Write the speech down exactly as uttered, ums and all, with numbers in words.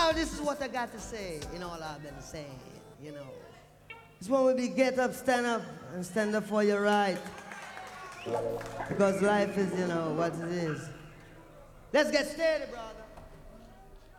Now this is what I got to say in all I've been saying, you know. It's when we be get up, stand up, and stand up for your right. Because life is, you know, what it is. Let's get steady, brother.